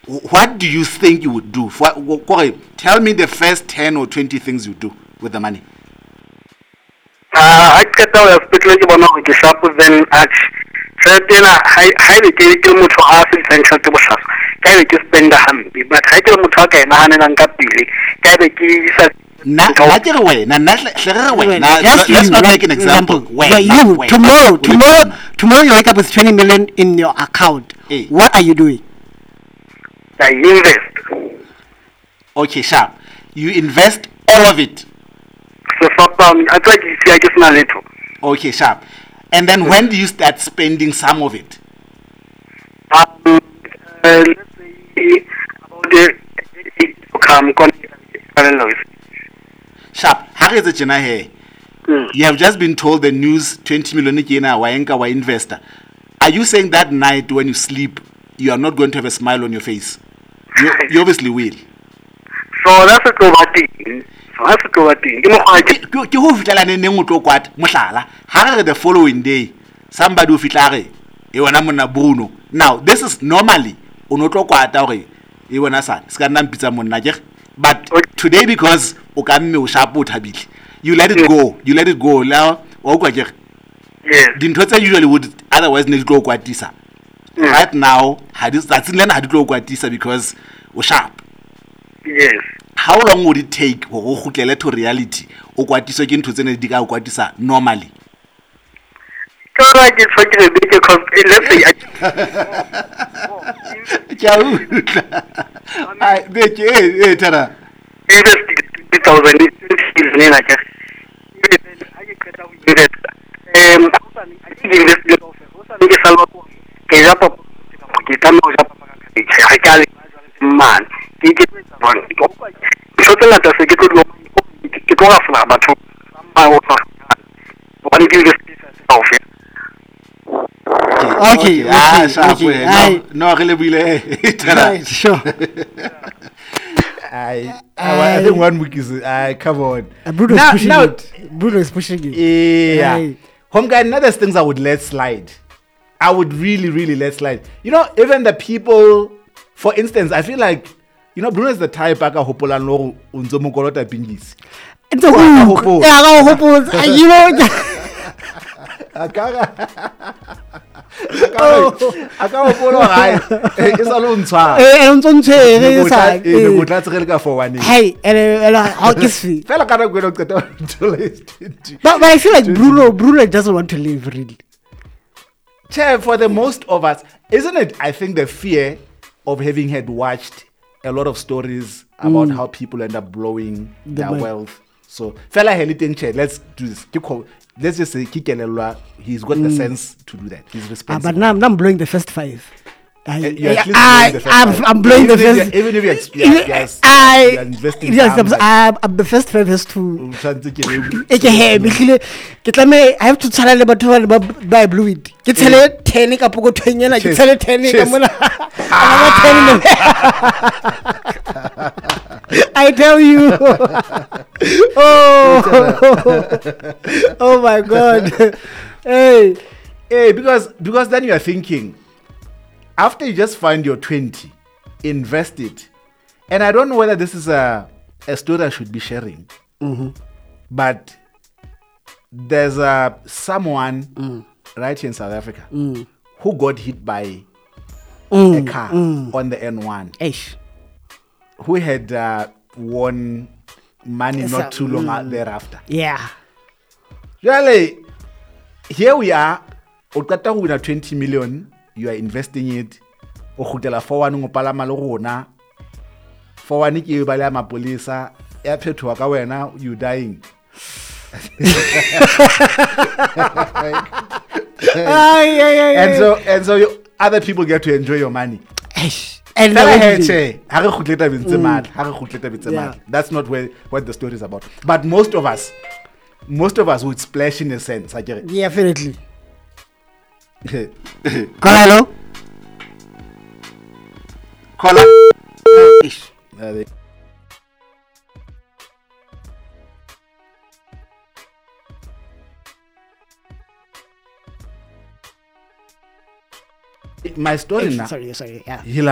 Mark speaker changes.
Speaker 1: What do you think you would do? Tell me the first 10 or 20 things you do with the money.
Speaker 2: I qeta ho ya sepetlele ke bona hore ke sharp then tjhelete ena ha ebe ke motho a sebedisang tjhelete bohlaswa ka ebe ke spenda hampe but ha ke le motho a ka e nahanelang ka pele ka ebe ke isa
Speaker 1: let's not make an example.
Speaker 3: Tomorrow you wake up with 20 million in your account.
Speaker 1: Hey.
Speaker 3: What are you doing?
Speaker 2: I invest.
Speaker 1: Okay, sharp. You invest all of it.
Speaker 2: So I try to see I get my little.
Speaker 1: Okay, sharp. And then when do you start spending some of it?
Speaker 2: Let's say about the
Speaker 1: Sharp. How is it here? You have just been told the news 20 million wa investor. Are you saying that night when you sleep you are not going to have a smile on your face? You obviously will.
Speaker 2: So that's a good thing.
Speaker 1: Ke ho fitlela neng o tlo kwata mohlala ha re the following day somebody o fitlare e wena monna Bruno. Now this is normally o no tlo kwata hore e wena sana ska nna mpitsa monna ke but today because o ka mme o sharp o thabile you let it go la o kwa ke
Speaker 2: yes
Speaker 1: dintho tse usually would otherwise need to go kwatisa right now that's in ha di tlo kwatisa because o sharp.
Speaker 2: Yes.
Speaker 1: How long would it take go khutlele to reality o kwatiswa ke ntho tsene di ka o kwatisa normally?
Speaker 2: Let's say
Speaker 1: I bet you tara
Speaker 2: invest 20,000 in I guess. Man,
Speaker 3: Okay.
Speaker 1: No, really,
Speaker 3: Right, sure.
Speaker 1: I think 1 week is come on.
Speaker 3: Bruno is pushing it. Bruno is pushing it.
Speaker 1: Yeah. Home guy, another things I would let slide. I would really let slide. You know, even the people, for instance, I feel like, you know, Bruno is the type aka hopola no unzo mokolota pingisi.
Speaker 3: It's a hopo. Yeah, hopo. You know.
Speaker 1: Aka hopola hai. It's a long time. Go tla tsegele ka for one.
Speaker 3: Hey, how is it?
Speaker 1: Fela kana go to
Speaker 3: But I feel like Bruno doesn't want to live really.
Speaker 1: For the most of us, isn't it? I think the fear of having had watched a lot of stories about how people end up blowing their wealth. So, fella heliting chair, let's do this. Let's just say Kikelelwa, he's got the sense to do that. He's responsible.
Speaker 3: But now I'm blowing the first 5.
Speaker 1: I'm blowing the first. Even if you're investing.
Speaker 3: Yes, I'm the first 5 has to. I have to tell you about buy blue it. Get tell it 10 ka poko 10 yana. Get tell it 10 ka mona. I tell you. Oh my God. Hey,
Speaker 1: because then you are thinking, after you just find your 20, invest it. And I don't know whether this is a story I should be sharing. But there's someone right here in South Africa who got hit by a car on the N1. Who had won money not too long thereafter.
Speaker 3: Yeah.
Speaker 1: Really, here we are. Ukata win 20 million. You are investing it. O khutela for one ngopalama le rona. For one ke ba le mapolisa. Ya phetwa ka wena you dying. And so other people get to enjoy your money.
Speaker 3: And
Speaker 1: that's not what the story is about. But most of us would splash in a sense.
Speaker 3: Yeah, definitely. Hello.
Speaker 1: Caller. My story now.
Speaker 3: Sorry. Yeah.